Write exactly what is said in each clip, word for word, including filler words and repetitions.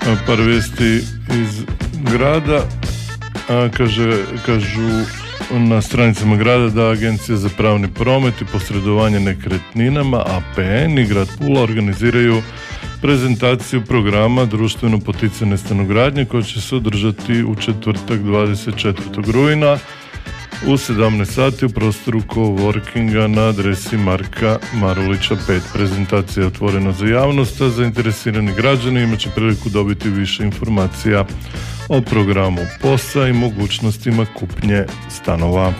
par vijesti iz grada. A, kaže, kažu na stranicama grada da Agencija za pravni promet i posredovanje nekretninama A P N i grad Pula organiziraju prezentaciju programa društveno poticane stanogradnje koja će se održati u četvrtak dvadeset četvrtog rujna u sedamnaest sati u prostoru coworkinga na adresi Marka Marulića pet. Prezentacija je otvorena za javnost, a zainteresirani građani imat će priliku dobiti više informacija o programu P O S-a i mogućnostima kupnje stanova.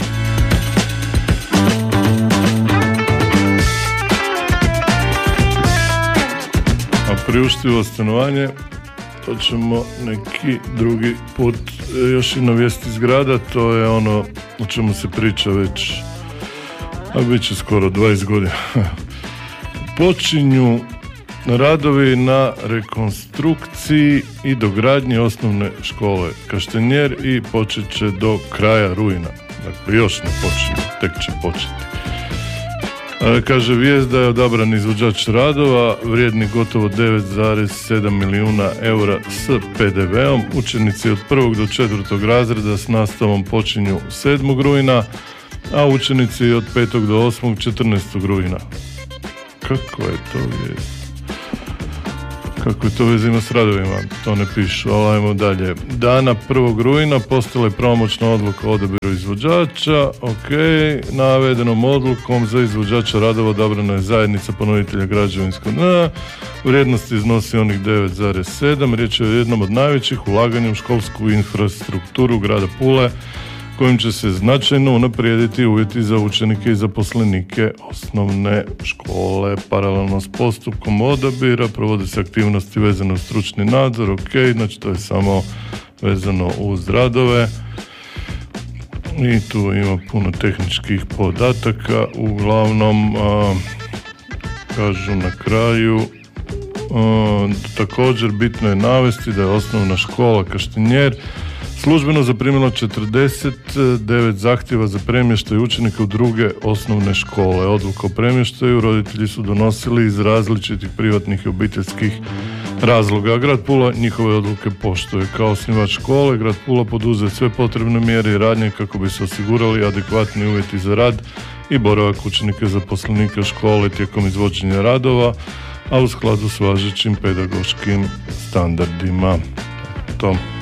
A priuštivo stanovanje, to ćemo neki drugi put. Još jedna vijest iz grada, to je ono o čemu se priča već, a bit će skoro dvadeset godina. Počinju radovi na rekonstrukciji i dogradnji osnovne škole Kaštenjer i počet će do kraja rujna. Dakle, još ne počinju, tek će početi. E, kaže vijest da je odabran izvođač radova vrijedni gotovo devet zarez sedam milijuna eura s P D V-om. Učenici od prvog do četvrtog razreda s nastavom počinju sedmog rujna, a učenici od petog do osmog četrnaestog rujna. Kako je to vijest? Kako je to veze ima s radovima? To ne pišu, ali ajmo dalje. Dana prvog rujna postala je pravomoćna odluka o odabiru izvođača. Ok, navedenom odlukom za izvođača radova odabrana je zajednica ponuditelja građevinskog dna. Vrijednost iznosi onih devet zarez sedam. Riječ je o jednom od najvećih ulaganja u školsku infrastrukturu grada Pule, kojim će se značajno unaprijediti uvjeti za učenike i zaposlenike osnovne škole. Paralelno s postupkom odabira provode se aktivnosti vezane uz stručni nadzor. Ok, znači to je samo vezano uz radove. I tu ima puno tehničkih podataka. Uglavnom, a, kažu na kraju, a, također bitno je navesti da je osnovna škola Kaštenjer službeno zaprimila četrdeset devet zahtjeva za premještaj učenika u druge osnovne škole. Odluku o premještaju roditelji su donosili iz različitih privatnih i obiteljskih razloga. Grad Pula njihove odluke poštuje. Kao osnivač škole, grad Pula poduzeo sve potrebne mjere i radnje kako bi se osigurali adekvatni uvjeti za rad i boravak učenika i zaposlenika škole tijekom izvođenja radova, a u skladu s važećim pedagoškim standardima. To.